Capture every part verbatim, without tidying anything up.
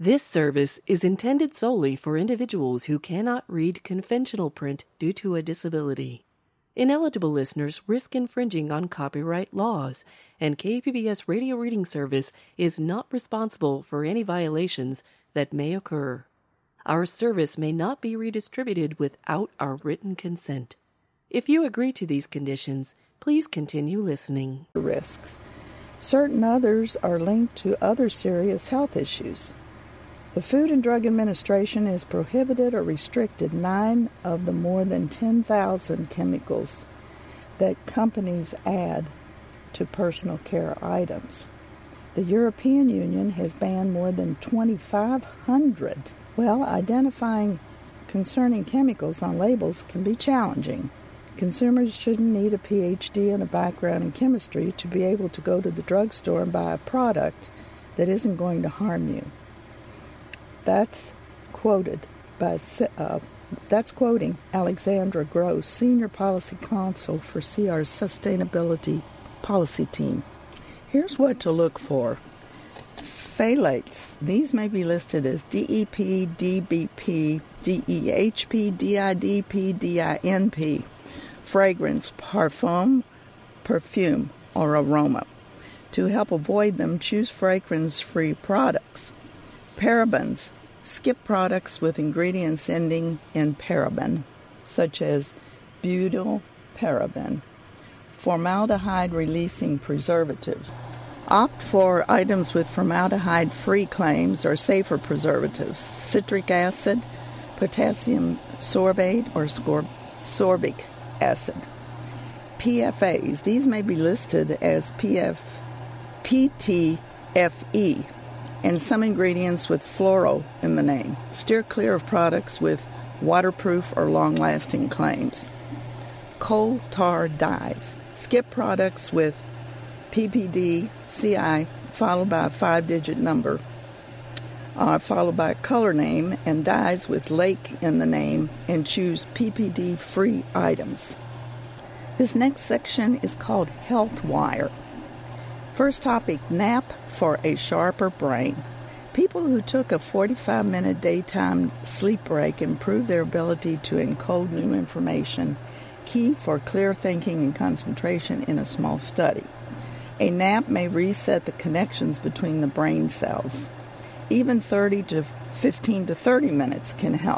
This service is intended solely for individuals who cannot read conventional print due to a disability. Ineligible listeners risk infringing on copyright laws, and K P B S Radio Reading Service is not responsible for any violations that may occur. Our service may not be redistributed without our written consent. If you agree to these conditions, please continue listening. Risks. Certain others are linked to other serious health issues. The Food and Drug Administration has prohibited or restricted nine of the more than ten thousand chemicals that companies add to personal care items. The European Union has banned more than twenty-five hundred. Well, identifying concerning chemicals on labels can be challenging. Consumers shouldn't need a P H D and a background in chemistry to be able to go to the drugstore and buy a product that isn't going to harm you. That's quoted by, uh, that's quoting Alexandra Gross, Senior Policy Counsel for C R's Sustainability Policy Team. Here's what to look for. Phthalates. These may be listed as D E P, D B P, D E H P, D I D P, D I N P. Fragrance, parfum, perfume, or aroma. To help avoid them, choose fragrance-free products. Parabens. Skip products with ingredients ending in paraben, such as butyl paraben. Formaldehyde-releasing preservatives. Opt for items with formaldehyde-free claims or safer preservatives. Citric acid, potassium sorbate, or sorbic acid. P F As. These may be listed as P F, P T F E, and some ingredients with fluoro in the name. Steer clear of products with waterproof or long-lasting claims. Coal tar dyes. Skip products with P P D, C I, followed by a five-digit number, uh, followed by a color name, and dyes with lake in the name, and choose P P D-free items. This next section is called Health Wire. First topic, nap for a sharper brain. People who took a forty-five minute daytime sleep break improved their ability to encode new information, key for clear thinking and concentration in a small study. A nap may reset the connections between the brain cells. Even thirty to fifteen to thirty minutes can help.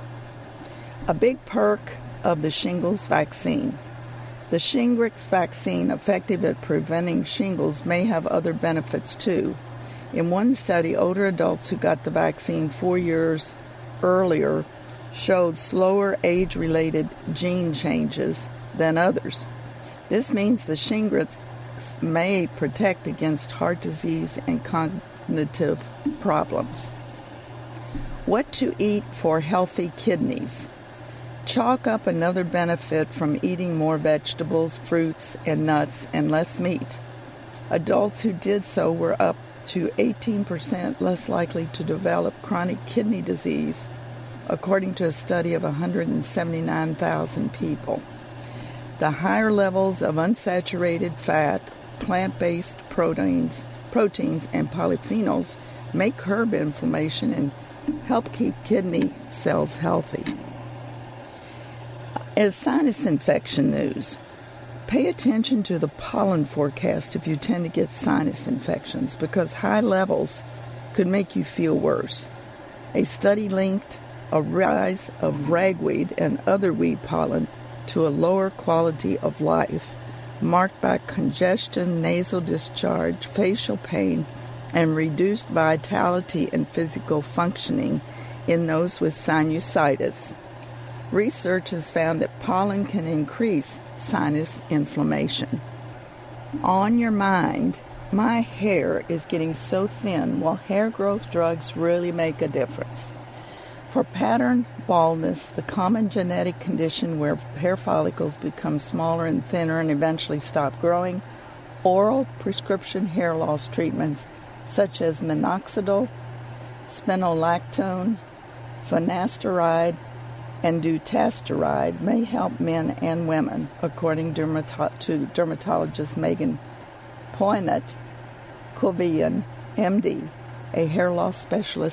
A big perk of the shingles vaccine. The Shingrix vaccine, effective at preventing shingles, may have other benefits too. In one study, older adults who got the vaccine four years earlier showed slower age-related gene changes than others. This means the Shingrix may protect against heart disease and cognitive problems. What to eat for healthy kidneys? Chalk up another benefit from eating more vegetables, fruits, and nuts, and less meat. Adults who did so were up to eighteen percent less likely to develop chronic kidney disease, according to a study of one hundred seventy-nine thousand people. The higher levels of unsaturated fat, plant-based proteins, proteins, and polyphenols may curb inflammation and help keep kidney cells healthy. As sinus infection news, pay attention to the pollen forecast if you tend to get sinus infections, because high levels could make you feel worse. A study linked a rise of ragweed and other weed pollen to a lower quality of life, marked by congestion, nasal discharge, facial pain, and reduced vitality and physical functioning in those with sinusitis. Research has found that pollen can increase sinus inflammation. On your mind, my hair is getting so thin. Well, hair growth drugs really make a difference. For pattern baldness, the common genetic condition where hair follicles become smaller and thinner and eventually stop growing, oral prescription hair loss treatments such as minoxidil, spironolactone, finasteride, and dutasteride may help men and women, according dermato- to dermatologist Megan Poignant Covian, M D, a hair loss specialist